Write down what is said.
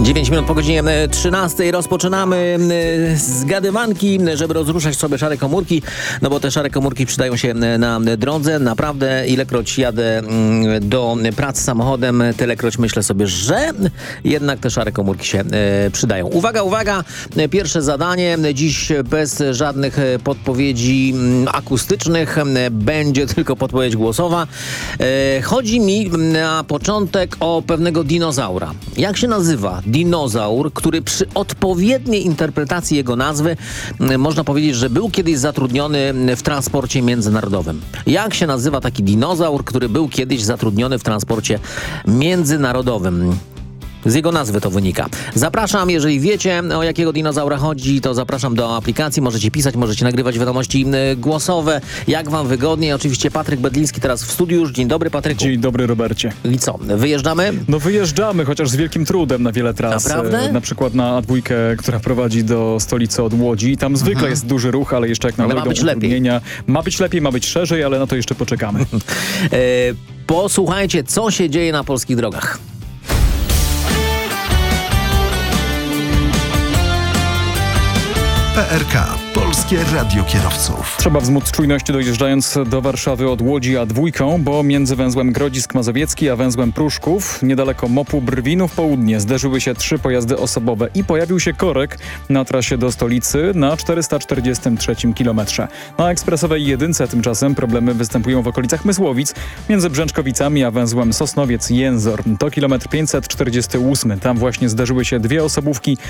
9 minut po godzinie 13 rozpoczynamy zgadywanki, żeby rozruszać sobie szare komórki, no bo te szare komórki przydają się na drodze. Naprawdę ilekroć jadę do pracy samochodem, tylekroć myślę sobie, że jednak te szare komórki się przydają. Uwaga, uwaga, pierwsze zadanie, dziś bez żadnych podpowiedzi akustycznych, będzie tylko podpowiedź głosowa. Chodzi mi na początek o pewnego dinozaura. Jak się nazywa dinozaur, który przy odpowiedniej interpretacji jego nazwy można powiedzieć, że był kiedyś zatrudniony w transporcie międzynarodowym? Jak się nazywa taki dinozaur, który był kiedyś zatrudniony w transporcie międzynarodowym? Z jego nazwy to wynika. Zapraszam, jeżeli wiecie, o jakiego dinozaura chodzi, to zapraszam do aplikacji. Możecie pisać, możecie nagrywać wiadomości głosowe, jak wam wygodnie. Oczywiście Patryk Bedliński teraz w studiu już. Dzień dobry, Patryku. Dzień dobry, Robercie. I co, wyjeżdżamy? No wyjeżdżamy, chociaż z wielkim trudem na wiele tras. Naprawdę? Na przykład na A2, która prowadzi do stolicy od Łodzi. Tam zwykle jest duży ruch, ale jeszcze jak na Ale ma być lepiej. Ma być lepiej, ma być szerzej, ale na to jeszcze poczekamy. Posłuchajcie, co się dzieje na polskich drogach. PRK. Polskie Radio Kierowców. Trzeba wzmóc czujność dojeżdżając do Warszawy od Łodzi A2, bo między węzłem Grodzisk Mazowiecki a węzłem Pruszków, niedaleko MOP-u Brwinów Południe, zderzyły się 3 pojazdy osobowe i pojawił się korek na trasie do stolicy na 443 kilometrze. Na ekspresowej jedynce tymczasem problemy występują w okolicach Mysłowic, między Brzęczkowicami a węzłem Sosnowiec-Jęzor. To kilometr 548. Tam właśnie zdarzyły się 2 osobówki,